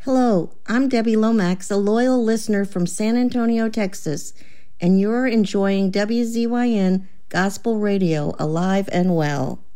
Hello, I'm Debbie Lomax, a loyal listener from San Antonio, Texas, and you're enjoying WZYN Gospel Radio Alive and Well.